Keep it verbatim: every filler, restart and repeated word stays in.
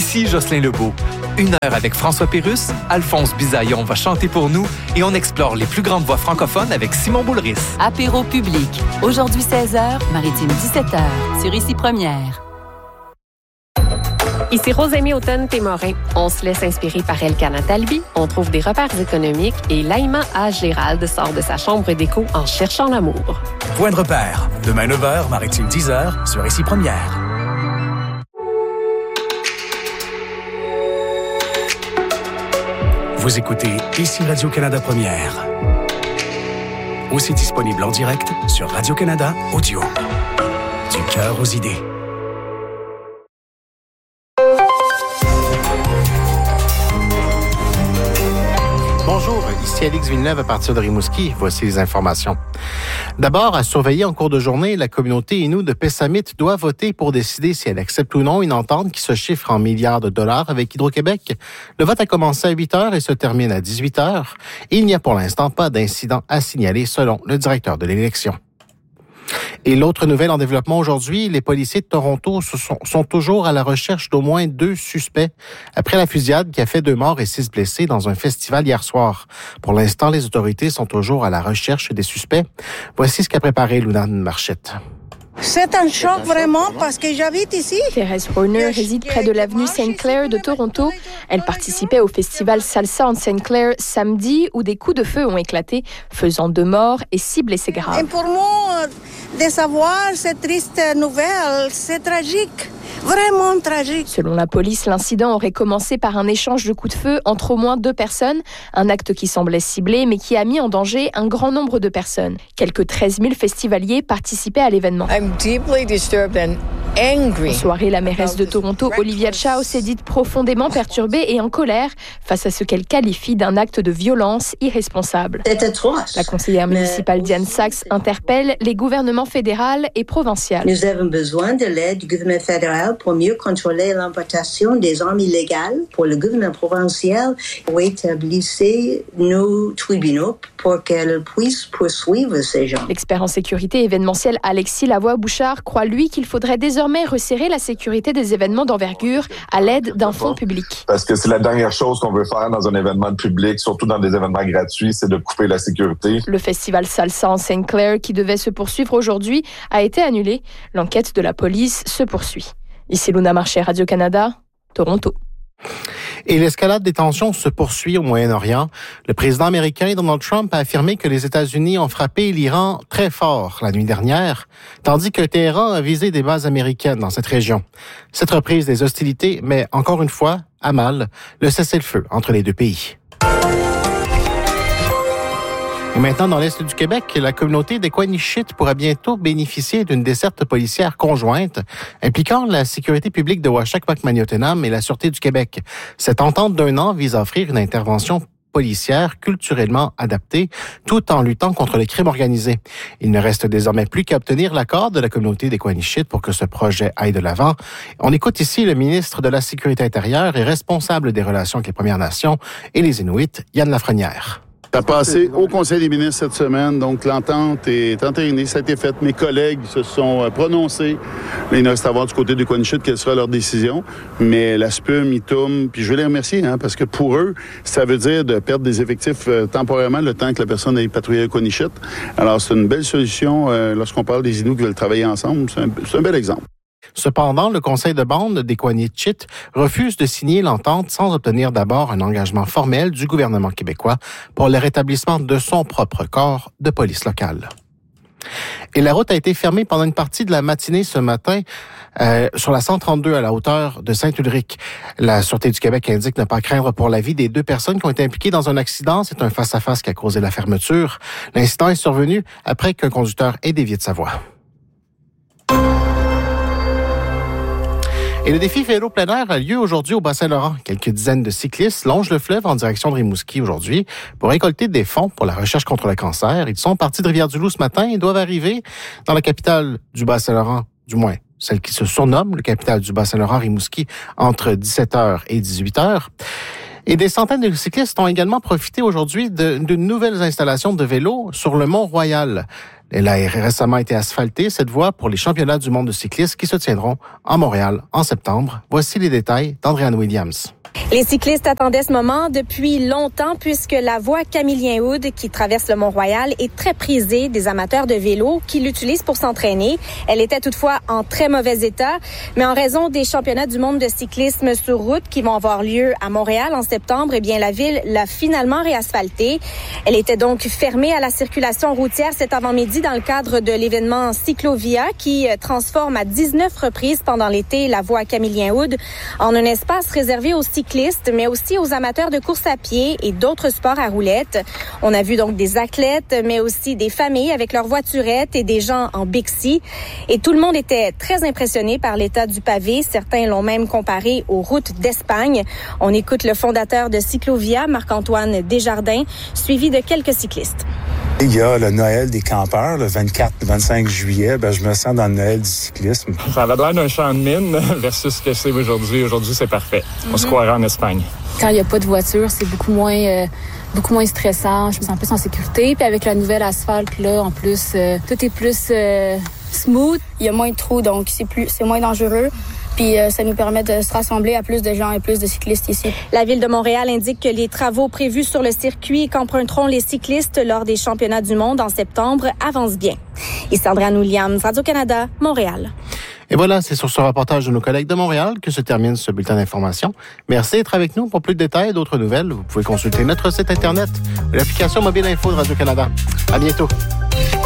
Ici Jocelyn Lebeau. Une heure avec François Pérusse, Alphonse Bisaillon va chanter pour nous et on explore les plus grandes voix francophones avec Simon Boulris. Apéro public. Aujourd'hui seize heures, Maritime dix-sept heures, sur Ici Première. Ici Rosémie Automne-Témorin. On se laisse inspirer par Elkana Talbi, on trouve des repères économiques et Laïma A. Gérald sort de sa chambre d'écho en cherchant l'amour. Point de repère. Demain neuf heures, Maritime dix heures, sur Ici Première. Vous écoutez Ici Radio-Canada Première. Aussi disponible en direct sur Radio-Canada Audio. Du cœur aux idées. Bonjour, ici Alix Villeneuve à partir de Rimouski. Voici les informations. D'abord, à surveiller en cours de journée, la communauté Innu de Pessamit doit voter pour décider si elle accepte ou non une entente qui se chiffre en milliards de dollars avec Hydro-Québec. Le vote a commencé à huit heures et se termine à dix-huit heures. Il n'y a pour l'instant pas d'incident à signaler selon le directeur de l'élection. Et l'autre nouvelle en développement aujourd'hui, les policiers de Toronto sont, sont toujours à la recherche d'au moins deux suspects après la fusillade qui a fait deux morts et six blessés dans un festival hier soir. Pour l'instant, les autorités sont toujours à la recherche des suspects. Voici ce qu'a préparé Luna Marchette. C'est un choc vraiment parce que j'habite ici. Thérèse Horner réside près de l'avenue Saint Clair de Toronto. Elle participait au festival Salsa en Saint Clair samedi où des coups de feu ont éclaté, faisant deux morts et six blessés graves. Et pour moi, de savoir cette triste nouvelle, c'est tragique. Vraiment tragique. Selon la police, l'incident aurait commencé par un échange de coups de feu entre au moins deux personnes, un acte qui semblait ciblé mais qui a mis en danger un grand nombre de personnes. Quelques treize mille festivaliers participaient à l'événement. I'm deeply disturbed and angry. En soirée, la mairesse de Toronto, Olivia Chow, s'est dite profondément perturbée et en colère face à ce qu'elle qualifie d'un acte de violence irresponsable. C'est atroce. La conseillère municipale Diane Sachs interpelle les gouvernements fédéral et provincial. Nous avons besoin de l'aide du gouvernement fédéral pour mieux contrôler l'importation des armes illégales. Pour le gouvernement provincial, établissez nos tribunaux pour qu'elles puissent poursuivre ces gens. L'expert en sécurité événementielle Alexis Lavoie-Bouchard croit, lui, qu'il faudrait désormais resserrer la sécurité des événements d'envergure à l'aide d'un fonds public. Parce que c'est la dernière chose qu'on veut faire dans un événement public, surtout dans des événements gratuits, c'est de couper la sécurité. Le festival Salsa en Saint Clair, qui devait se poursuivre aujourd'hui, a été annulé. L'enquête de la police se poursuit. Ici Luna Marchais, Radio-Canada, Toronto. Et l'escalade des tensions se poursuit au Moyen-Orient. Le président américain Donald Trump a affirmé que les États-Unis ont frappé l'Iran très fort la nuit dernière, tandis que Téhéran a visé des bases américaines dans cette région. Cette reprise des hostilités met encore une fois à mal le cessez-le-feu entre les deux pays. Et maintenant, dans l'Est du Québec, la communauté des Coinichites pourra bientôt bénéficier d'une desserte policière conjointe impliquant la sécurité publique de Uashac-Macmagnotenam et la Sûreté du Québec. Cette entente d'un an vise à offrir une intervention policière culturellement adaptée tout en luttant contre les crimes organisés. Il ne reste désormais plus qu'à obtenir l'accord de la communauté des Coinichites pour que ce projet aille de l'avant. On écoute ici le ministre de la Sécurité intérieure et responsable des relations avec les Premières Nations et les Inuits, Yann Lafrenière. Ça a passé au Conseil des ministres cette semaine, donc l'entente est entérinée, ça a été fait. Mes collègues se sont prononcés. Il reste à voir du côté des Coinichites quelle sera leur décision. Mais la S P U M, I T U M, puis je veux les remercier, hein, parce que pour eux, ça veut dire de perdre des effectifs euh, temporairement le temps que la personne ait patrouillé les Coinichites. Alors, c'est une belle solution euh, lorsqu'on parle des Inuits qui veulent travailler ensemble. C'est un, c'est un bel exemple. Cependant, le conseil de bande des Coinichites refuse de signer l'entente sans obtenir d'abord un engagement formel du gouvernement québécois pour le rétablissement de son propre corps de police locale. Et la route a été fermée pendant une partie de la matinée ce matin euh, sur la cent trente-deux à la hauteur de Saint-Ulrich. La Sûreté du Québec indique ne pas craindre pour la vie des deux personnes qui ont été impliquées dans un accident. C'est un face-à-face qui a causé la fermeture. L'incident est survenu après qu'un conducteur ait dévié de sa voie. Et le défi vélo plein air a lieu aujourd'hui au Bas-Saint-Laurent. Quelques dizaines de cyclistes longent le fleuve en direction de Rimouski aujourd'hui pour récolter des fonds pour la recherche contre le cancer. Ils sont partis de Rivière-du-Loup ce matin et doivent arriver dans la capitale du Bas-Saint-Laurent, du moins celle qui se surnomme le capitale du Bas-Saint-Laurent, Rimouski, entre dix-sept heures et dix-huit heures. Et des centaines de cyclistes ont également profité aujourd'hui de, de nouvelles installations de vélos sur le Mont-Royal. Elle a récemment été asphaltée, cette voie, pour les championnats du monde de cyclisme qui se tiendront à Montréal en septembre. Voici les détails d'Andréanne Williams. Les cyclistes attendaient ce moment depuis longtemps puisque la voie Camillien-Houde qui traverse le Mont-Royal est très prisée des amateurs de vélo qui l'utilisent pour s'entraîner. Elle était toutefois en très mauvais état, mais en raison des championnats du monde de cyclisme sur route qui vont avoir lieu à Montréal en septembre, eh bien la ville l'a finalement réasphaltée. Elle était donc fermée à la circulation routière cet avant-midi dans le cadre de l'événement Cyclovia qui transforme à dix-neuf reprises pendant l'été la voie Camillien-Houde en un espace réservé aux cyclistes, mais aussi aux amateurs de course à pied et d'autres sports à roulettes. On a vu donc des athlètes, mais aussi des familles avec leurs voiturettes et des gens en Bixi. Et tout le monde était très impressionné par l'état du pavé. Certains l'ont même comparé aux routes d'Espagne. On écoute le fondateur de Cyclovia, Marc-Antoine Desjardins, suivi de quelques cyclistes. Il y a le Noël des campeurs, le vingt-quatre vingt-cinq juillet. Ben, je me sens dans le Noël du cyclisme. Ça avait l'air d'un champ de mine versus ce que c'est aujourd'hui. Aujourd'hui, c'est parfait. On mm-hmm. se croirait en Espagne. Quand il n'y a pas de voiture, c'est beaucoup moins, euh, beaucoup moins stressant. Je me sens plus en sécurité. Puis avec la nouvelle asphalte, là, en plus, euh, tout est plus euh, smooth. Il y a moins de trous, donc c'est plus, c'est moins dangereux. Puis euh, ça nous permet de se rassembler à plus de gens et plus de cyclistes ici. La Ville de Montréal indique que les travaux prévus sur le circuit qu'emprunteront les cyclistes lors des championnats du monde en septembre avancent bien. Ici Andréanne Williams, Radio-Canada, Montréal. Et voilà, c'est sur ce reportage de nos collègues de Montréal que se termine ce bulletin d'information. Merci d'être avec nous. Pour plus de détails et d'autres nouvelles, vous pouvez consulter notre site Internet ou l'application mobile info de Radio-Canada. À bientôt.